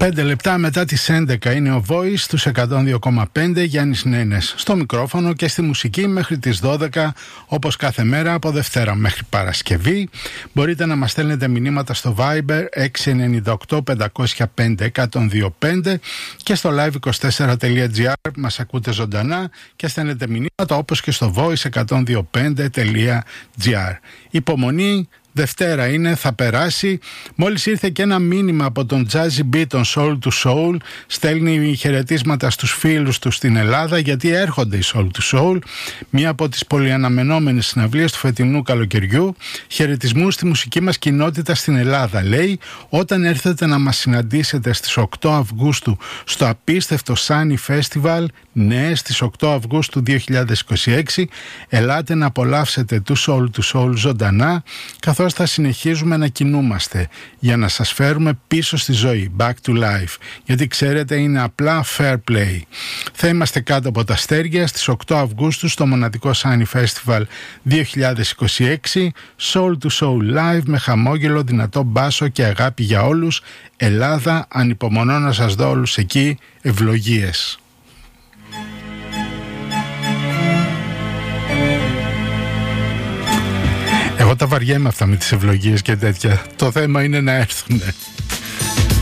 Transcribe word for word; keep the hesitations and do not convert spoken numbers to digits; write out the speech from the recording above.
Πέντε λεπτά μετά τις έντεκα είναι ο Voice στους εκατόν δύο κόμμα πέντε, Γιάννης Νένες στο μικρόφωνο και στη μουσική μέχρι τις δώδεκα, όπως κάθε μέρα από Δευτέρα μέχρι Παρασκευή. Μπορείτε να μας στέλνετε μηνύματα στο Viber έξι εννιά οκτώ πέντε μηδέν πέντε ένα μηδέν δύο πέντε και στο live είκοσι τέσσερα τελεία τζι άρ μας ακούτε ζωντανά και στέλνετε μηνύματα, όπως και στο voice εκατόν δύο πέντε τελεία τζι άρ. Υπομονή, Δευτέρα είναι, θα περάσει. Μόλις ήρθε και ένα μήνυμα από τον Jazzy B, τον Soul to Soul. Στέλνει χαιρετίσματα στους φίλους του στην Ελλάδα, γιατί έρχονται οι Soul to Soul, μία από τις πολυαναμενόμενες συναυλίες του φετινού καλοκαιριού. Χαιρετισμούς στη μουσική μας κοινότητα στην Ελλάδα, λέει. Όταν έρθετε να μας συναντήσετε στις οκτώ Αυγούστου στο απίστευτο Sunny Festival, ναι, στις οκτώ Αυγούστου δύο χιλιάδες είκοσι έξι, ελάτε να απολαύσετε του Soul to Soul ζωντανά, καθώς θα συνεχίζουμε να κινούμαστε για να σας φέρουμε πίσω στη ζωή, back to life, γιατί ξέρετε είναι απλά fair play. Θα είμαστε κάτω από τα αστέρια στις οκτώ Αυγούστου στο μοναδικό Sunny Festival δύο χιλιάδες είκοσι έξι, Soul to Soul live με χαμόγελο, δυνατό μπάσο και αγάπη για όλους. Ελλάδα, ανυπομονώ να σας δω όλους εκεί. Ευλογίες. Εγώ τα βαριέμαι αυτά με τις ευλογίες και τέτοια. Το θέμα είναι να έρθουνε.